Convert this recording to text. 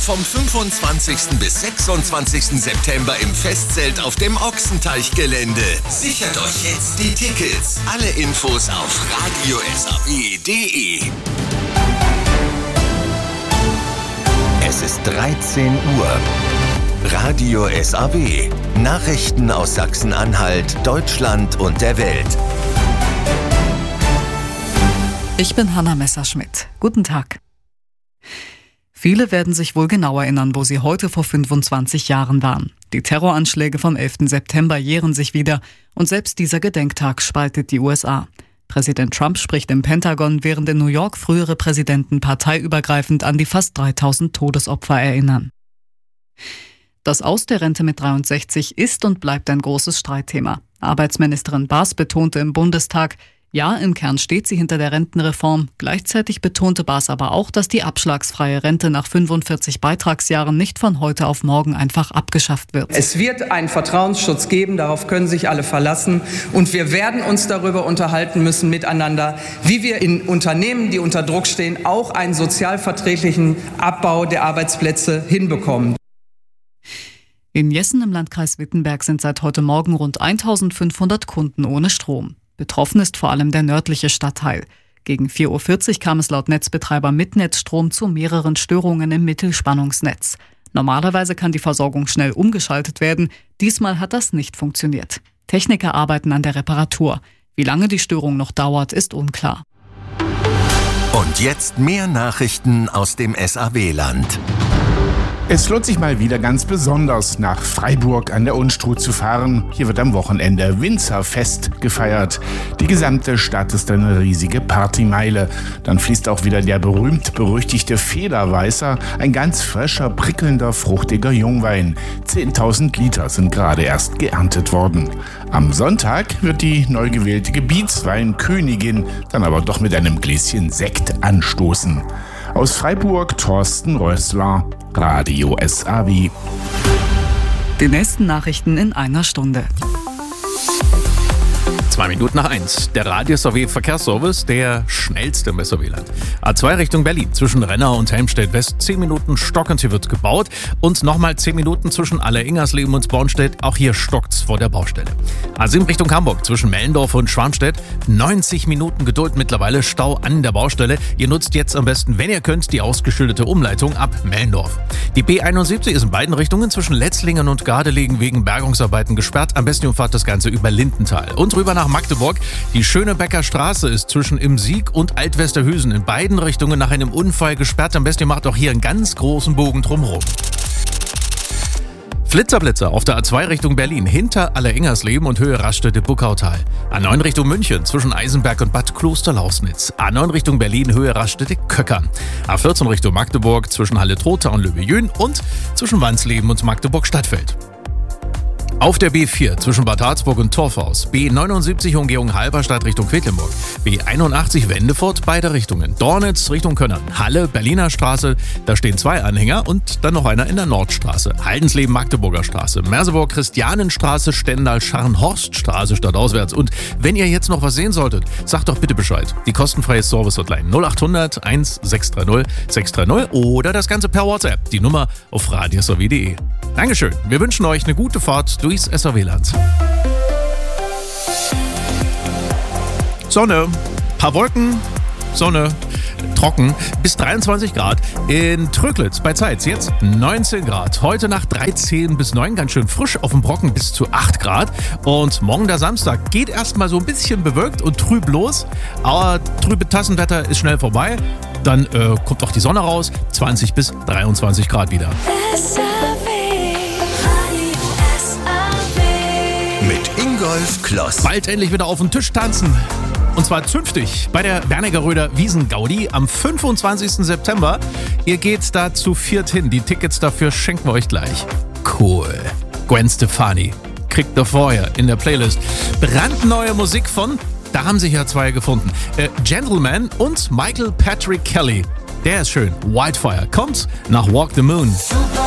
Vom 25. bis 26. September im Festzelt auf dem Ochsenteichgelände. Sichert euch jetzt die Tickets. Alle Infos auf radiosaw.de. Es ist 13 Uhr. Radio SAW. Nachrichten aus Sachsen-Anhalt, Deutschland und der Welt. Ich bin Hanna Messerschmidt. Guten Tag. Viele werden sich wohl genau erinnern, wo sie heute vor 25 Jahren waren. Die Terroranschläge vom 11. September jähren sich wieder und selbst dieser Gedenktag spaltet die USA. Präsident Trump spricht im Pentagon, während in New York frühere Präsidenten parteiübergreifend an die fast 3000 Todesopfer erinnern. Das Aus der Rente mit 63 ist und bleibt ein großes Streitthema. Arbeitsministerin Baas betonte im Bundestag, ja, im Kern steht sie hinter der Rentenreform. Gleichzeitig betonte Baas aber auch, dass die abschlagsfreie Rente nach 45 Beitragsjahren nicht von heute auf morgen einfach abgeschafft wird. Es wird einen Vertrauensschutz geben, darauf können sich alle verlassen. Und wir werden uns darüber unterhalten müssen miteinander, wie wir in Unternehmen, die unter Druck stehen, auch einen sozialverträglichen Abbau der Arbeitsplätze hinbekommen. In Jessen im Landkreis Wittenberg sind seit heute Morgen rund 1500 Kunden ohne Strom. Betroffen ist vor allem der nördliche Stadtteil. Gegen 4:40 Uhr kam es laut Netzbetreiber Mitnetzstrom zu mehreren Störungen im Mittelspannungsnetz. Normalerweise kann die Versorgung schnell umgeschaltet werden. Diesmal hat das nicht funktioniert. Techniker arbeiten an der Reparatur. Wie lange die Störung noch dauert, ist unklar. Und jetzt mehr Nachrichten aus dem SAW-Land. Es lohnt sich mal wieder ganz besonders, nach Freiburg an der Unstrut zu fahren. Hier wird am Wochenende Winzerfest gefeiert. Die gesamte Stadt ist eine riesige Partymeile. Dann fließt auch wieder der berühmt-berüchtigte Federweißer, ein ganz frischer, prickelnder, fruchtiger Jungwein. 10.000 Liter sind gerade erst geerntet worden. Am Sonntag wird die neu gewählte Gebietsweinkönigin dann aber doch mit einem Gläschen Sekt anstoßen. Aus Freiburg Thorsten Rössler, Radio SAW. Die nächsten Nachrichten in einer Stunde. 1:02. Der Radio SAW Verkehrsservice, der schnellste im SAW-Land. A2 Richtung Berlin, zwischen Renner und Helmstedt West, 10 Minuten stockend, hier wird gebaut. Und nochmal 10 Minuten zwischen Aller-Ingersleben und Bornstedt, auch hier stockt's vor der Baustelle. A7 Richtung Hamburg, zwischen Mellendorf und Schwarmstedt, 90 Minuten Geduld mittlerweile, Stau an der Baustelle. Ihr nutzt jetzt am besten, wenn ihr könnt, die ausgeschilderte Umleitung ab Mellendorf. Die B71 ist in beiden Richtungen zwischen Letzlingen und Gardelegen wegen Bergungsarbeiten gesperrt. Am besten umfahrt das Ganze über Lindenthal. Und rüber nach Magdeburg. Die Schönebecker Straße ist zwischen Im Sieg und Altwesterhüsen in beiden Richtungen nach einem Unfall gesperrt. Am besten ihr macht auch hier einen ganz großen Bogen drumherum. Flitzerblitzer auf der A2 Richtung Berlin, hinter Aller-Ingersleben und Höhe Raststätte-Buckautal. A9 Richtung München, zwischen Eisenberg und Bad Klosterlausnitz. A9 Richtung Berlin, Höhe Raststätte-Köckern. A14 Richtung Magdeburg, zwischen Halle-Trotha und Löwe-Jün und zwischen Wansleben und Magdeburg-Stadtfeld. Auf der B4 zwischen Bad Harzburg und Torfhaus, B79 Umgehung Halberstadt Richtung Quedlinburg, B81 Wendefurt, beide Richtungen, Dornitz Richtung Könnern, Halle, Berliner Straße, da stehen 2 Anhänger und dann noch einer in der Nordstraße, Haldensleben Magdeburger Straße, Merseburg Christianenstraße, Stendal Scharnhorststraße stadtauswärts. Und wenn ihr jetzt noch was sehen solltet, sagt doch bitte Bescheid. Die kostenfreie Service-Hotline 0800 1630 630 oder das Ganze per WhatsApp, die Nummer auf radiosaw.de. Dankeschön, wir wünschen euch eine gute Fahrt durchs SAW-Land. Sonne, paar Wolken, Sonne, trocken, bis 23 Grad. In Tröglitz bei Zeitz jetzt 19 Grad. Heute Nacht 13 bis 9, ganz schön frisch auf dem Brocken bis zu 8 Grad. Und morgen der Samstag geht erstmal so ein bisschen bewölkt und trüb los. Aber trübe Tassenwetter ist schnell vorbei. Dann kommt auch die Sonne raus, 20 bis 23 Grad wieder. Mit Ingolf Kloss. Bald endlich wieder auf den Tisch tanzen. Und zwar zünftig bei der Wernigeröder Wiesengaudi am 25. September. Ihr geht da zu 4 hin. Die Tickets dafür schenken wir euch gleich. Cool. Gwen Stefani kriegt ihr vorher in der Playlist brandneue Musik von, da haben sich ja 2 gefunden, Gentleman und Michael Patrick Kelly. Der ist schön. Wildfire kommt nach Walk the Moon.